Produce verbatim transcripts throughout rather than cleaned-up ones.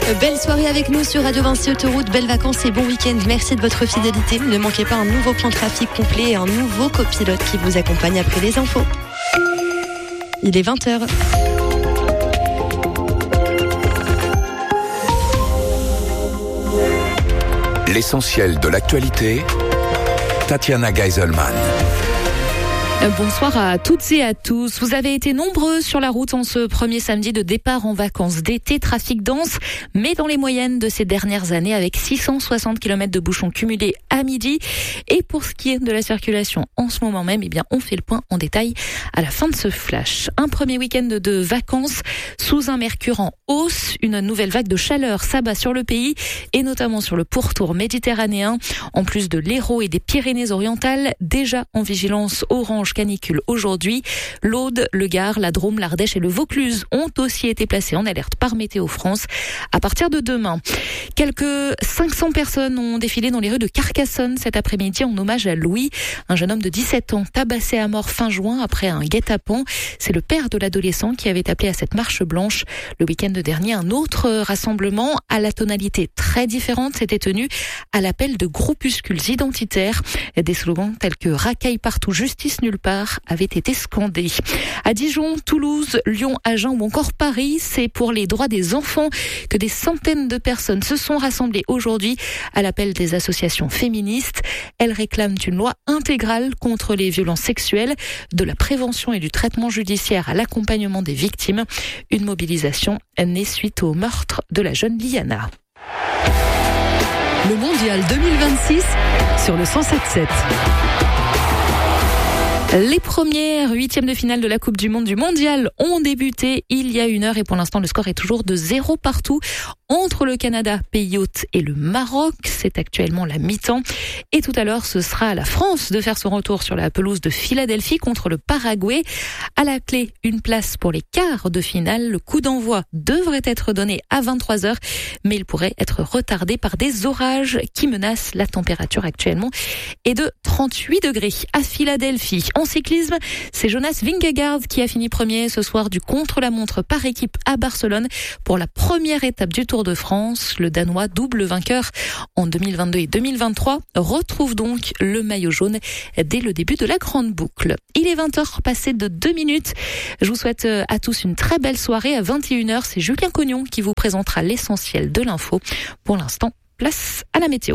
Belle soirée avec nous sur Radio Vinci Autoroute, belles vacances et bon week-end. Merci de votre fidélité. Ne manquez pas un nouveau plan de trafic complet et un nouveau copilote qui vous accompagne après les infos. Il est vingt heures. L'essentiel de l'actualité, Tatiana Geiselman. Bonsoir à toutes et à tous. Vous avez été nombreux sur la route en ce premier samedi de départ en vacances d'été. Trafic dense, mais dans les moyennes de ces dernières années avec six cent soixante kilomètres de bouchons cumulés à midi. Et pour ce qui est de la circulation en ce moment même, eh bien, on fait le point en détail à la fin de ce flash. Un premier week-end de vacances sous un mercure en hausse. Une nouvelle vague de chaleur s'abat sur le pays et notamment sur le pourtour méditerranéen. En plus de l'Hérault et des Pyrénées-Orientales, déjà en vigilance orange canicule aujourd'hui. L'Aude, le Gard, la Drôme, l'Ardèche et le Vaucluse ont aussi été placés en alerte par Météo France à partir de demain. Quelques cinq cents personnes ont défilé dans les rues de Carcassonne cet après-midi en hommage à Louis, un jeune homme de dix-sept ans tabassé à mort fin juin après un guet-apens. C'est le père de l'adolescent qui avait appelé à cette marche blanche. Le week-end dernier, un autre rassemblement à la tonalité très différente s'était tenu à l'appel de groupuscules identitaires. Des slogans tels que « Racaille partout, justice nulle part » avaient été scandés. À Dijon, Toulouse, Lyon, Agen ou encore Paris, c'est pour les droits des enfants que des centaines de personnes se sont rassemblées aujourd'hui à l'appel des associations féministes. Elles réclament une loi intégrale contre les violences sexuelles, de la prévention et du traitement judiciaire à l'accompagnement des victimes. Une mobilisation née suite au meurtre de la jeune Liana. Le mondial deux mille vingt-six sur le cent sept sept. Les premières huitièmes de finale de la Coupe du Monde du Mondial ont débuté il y a une heure et pour l'instant le score est toujours de zéro partout entre le Canada, pays hôte, et le Maroc. C'est actuellement la mi-temps. Et tout à l'heure, ce sera à la France de faire son retour sur la pelouse de Philadelphie contre le Paraguay. À la clé, une place pour les quarts de finale. Le coup d'envoi devrait être donné à vingt-trois heures, mais il pourrait être retardé par des orages qui menacent. La température actuellement est de trente-huit degrés à Philadelphie. En cyclisme, c'est Jonas Vingegaard qui a fini premier ce soir du contre-la-montre par équipe à Barcelone pour la première étape du Tour de France. Le Danois, double vainqueur en deux mille vingt-deux et deux mille vingt-trois, retrouve donc le maillot jaune dès le début de la grande boucle. Il est vingt heures passées de deux minutes. Je vous souhaite à tous une très belle soirée. À vingt et une heures, c'est Julien Cognon qui vous présentera l'essentiel de l'info. Pour l'instant, place à la météo.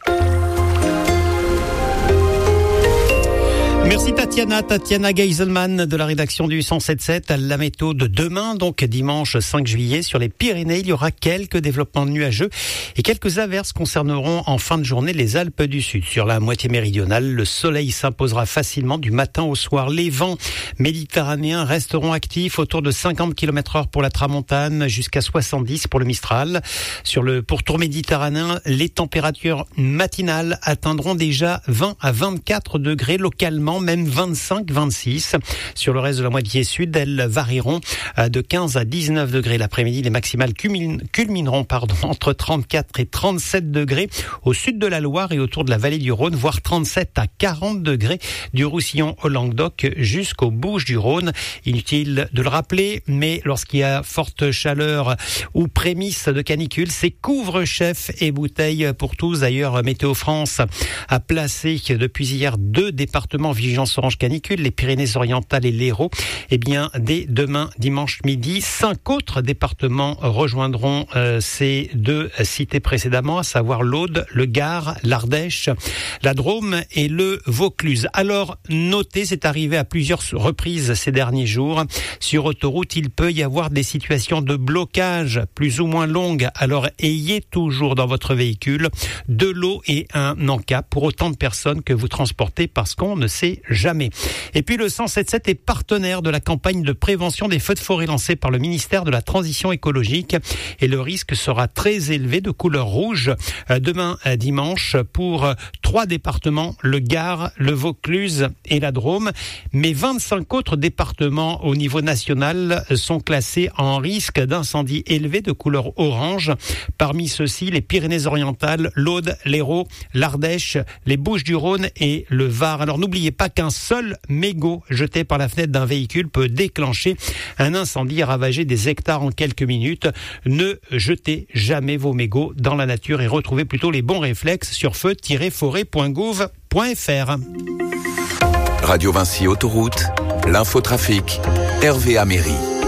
Merci Tatiana, Tatiana Geiselman de la rédaction du cent sept sept. La météo de demain, donc dimanche cinq juillet, sur les Pyrénées, il y aura quelques développements nuageux et quelques averses concerneront en fin de journée les Alpes du Sud. Sur la moitié méridionale, le soleil s'imposera facilement du matin au soir. Les vents méditerranéens resteront actifs autour de cinquante kilomètres heure pour la tramontane, jusqu'à soixante-dix pour le Mistral. Sur le pourtour méditerranéen, les températures matinales atteindront déjà vingt à vingt-quatre degrés localement, même vingt-cinq à vingt-six. Sur le reste de la moitié sud, elles varieront de quinze à dix-neuf degrés l'après-midi. Les maximales culmineront pardon, entre trente-quatre et trente-sept degrés au sud de la Loire et autour de la vallée du Rhône, voire trente-sept à quarante degrés du Roussillon au Languedoc jusqu'aux Bouches du Rhône. Inutile de le rappeler, mais lorsqu'il y a forte chaleur ou prémisse de canicule, c'est couvre-chef et bouteilles pour tous. D'ailleurs, Météo France a placé depuis hier deux départements vigilance orange canicule, les Pyrénées-Orientales et l'Hérault. Eh bien, dès demain, dimanche midi, cinq autres départements rejoindront euh, ces deux cités précédemment, à savoir l'Aude, le Gard, l'Ardèche, la Drôme et le Vaucluse. Alors, notez, c'est arrivé à plusieurs reprises ces derniers jours. Sur autoroute, il peut y avoir des situations de blocage plus ou moins longues. Alors, ayez toujours dans votre véhicule de l'eau et un encas pour autant de personnes que vous transportez, parce qu'on ne sait jamais. Et puis le cent sept sept est partenaire de la campagne de prévention des feux de forêt lancée par le ministère de la Transition écologique, et le risque sera très élevé de couleur rouge demain dimanche pour trois trois départements, le Gard, le Vaucluse et la Drôme. Mais vingt-cinq autres départements au niveau national sont classés en risque d'incendie élevé de couleur orange. Parmi ceux-ci, les Pyrénées-Orientales, l'Aude, l'Hérault, l'Ardèche, les Bouches-du-Rhône et le Var. Alors n'oubliez pas qu'un seul mégot jeté par la fenêtre d'un véhicule peut déclencher un incendie et ravager des hectares en quelques minutes. Ne jetez jamais vos mégots dans la nature et retrouvez plutôt les bons réflexes sur feu tiret forêt point gouv point f r. Radio Vinci Autoroute, l'infotrafic, Hervé Améry.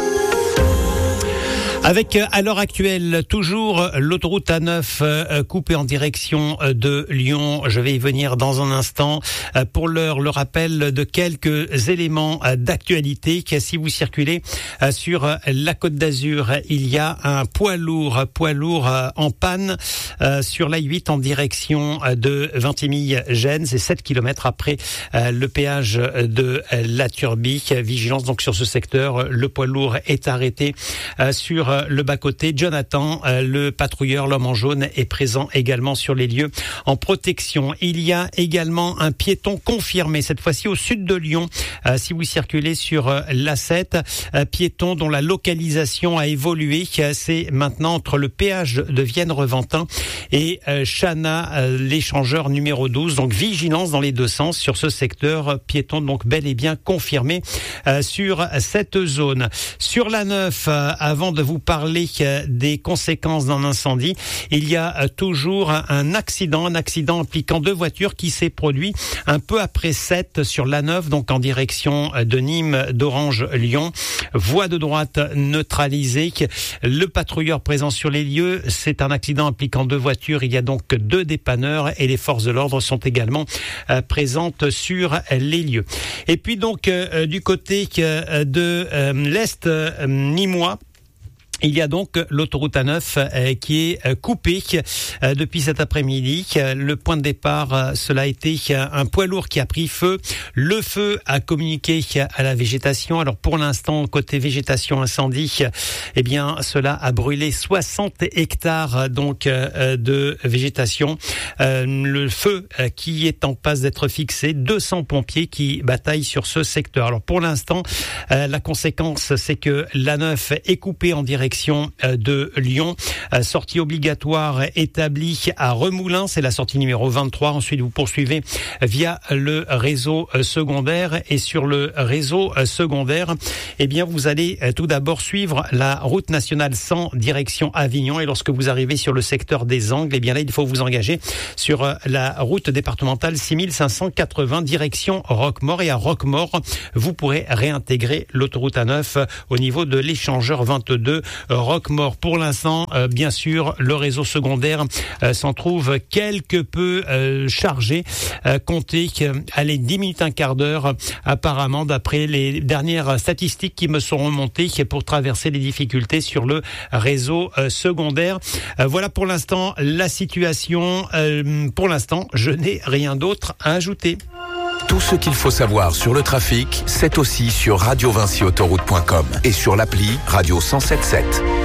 Avec à l'heure actuelle toujours l'autoroute A neuf euh, coupée en direction de Lyon. Je vais y venir dans un instant. Euh, pour l'heure, le rappel de quelques éléments euh, d'actualité. Si vous circulez euh, sur la Côte d'Azur, il y a un poids lourd, poids lourd euh, en panne euh, sur l'A huit en direction de Vintimille-Gênes. C'est sept kilomètres après euh, le péage de la Turbie. Vigilance donc sur ce secteur. Le poids lourd est arrêté euh, sur le bas-côté. Jonathan, euh, le patrouilleur, l'homme en jaune, est présent également sur les lieux en protection. Il y a également un piéton confirmé, cette fois-ci au sud de Lyon. Euh, si vous circulez sur euh, l'A sept, euh, piéton dont la localisation a évolué. C'est maintenant entre le péage de Vienne-Reventin et euh, Chana, euh, l'échangeur numéro douze. Donc vigilance dans les deux sens sur ce secteur. Piéton donc bel et bien confirmé euh, sur cette zone. Sur l'A neuf, euh, avant de vous parler des conséquences d'un incendie, il y a toujours un accident, un accident impliquant deux voitures qui s'est produit un peu après sept sur l'A neuf, donc en direction de Nîmes, d'Orange, Lyon. Voie de droite neutralisée. Le patrouilleur présent sur les lieux, c'est un accident impliquant deux voitures. Il y a donc deux dépanneurs et les forces de l'ordre sont également euh, présentes sur les lieux. Et puis donc euh, du côté euh, de euh, l'Est euh, nîmois, il y a donc l'autoroute A neuf euh, qui est euh, coupée euh, depuis cet après-midi. Le point de départ, euh, cela a été euh, un poids lourd qui a pris feu. Le feu a communiqué à la végétation. Alors pour l'instant, côté végétation incendie, eh bien cela a brûlé soixante hectares donc euh, de végétation. Euh, le feu euh, qui est en passe d'être fixé, deux cents pompiers qui bataillent sur ce secteur. Alors pour l'instant, euh, la conséquence, c'est que l'A neuf est coupée en direction de Lyon. Sortie obligatoire établie à Remoulins, c'est la sortie numéro vingt-trois. Ensuite, vous poursuivez via le réseau secondaire et sur le réseau secondaire, eh bien, vous allez tout d'abord suivre la route nationale cent direction Avignon et lorsque vous arrivez sur le secteur des Angles, eh bien là, il faut vous engager sur la route départementale six mille cinq cent quatre-vingts direction Roquemaure et à Roquemaure, vous pourrez réintégrer l'autoroute A neuf au niveau de l'échangeur vingt-deux Roquemaure. Pour l'instant, euh, bien sûr, le réseau secondaire euh, s'en trouve quelque peu euh, chargé. Euh, comptez allez dix minutes, un quart d'heure, apparemment, d'après les dernières statistiques qui me sont remontées pour traverser les difficultés sur le réseau euh, secondaire. Euh, voilà pour l'instant la situation. Euh, pour l'instant, je n'ai rien d'autre à ajouter. Tout ce qu'il faut savoir sur le trafic, c'est aussi sur radio vinci autoroute point com et sur l'appli Radio cent soixante-dix-sept.